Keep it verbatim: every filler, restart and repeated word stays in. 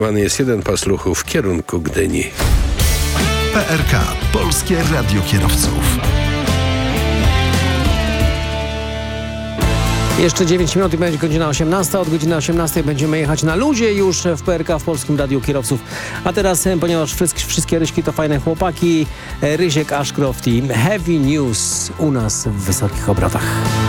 Jest jeden pas ruchu w kierunku Gdyni. P R K. Polskie Radio Kierowców. Jeszcze dziewięć minut i będzie godzina osiemnasta. Od godziny osiemnastej będziemy jechać na luzie już w P R K, w Polskim Radiu Kierowców. A teraz, ponieważ wszystkie ryśki to fajne chłopaki, Rysiek Ashcroft i Heavy News u nas w wysokich obrotach.